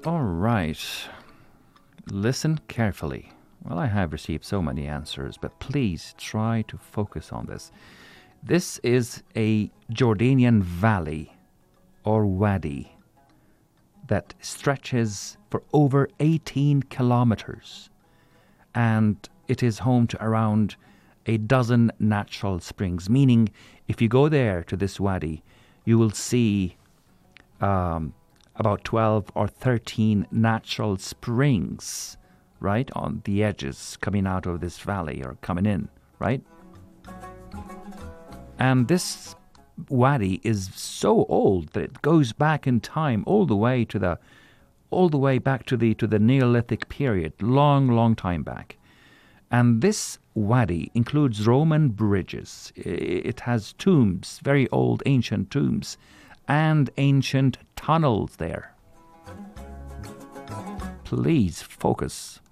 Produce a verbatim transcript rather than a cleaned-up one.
All right. Listen carefully. Well, I have received so many answers, but please try to focus on this. This is a Jordanian valley or wadi that stretches for over eighteen kilometers, and it is home to around a dozen natural springs, meaning if you go there to this wadi, you will see um, about twelve or thirteen natural springs, right, on the edges coming out of this valley or coming in, right? And this wadi is so old that it goes back in time all the way to the all the way back to the to the Neolithic period, long, long time back. And this wadi includes Roman bridges. It has tombs, very old ancient tombs, and ancient tunnels there. Please focus.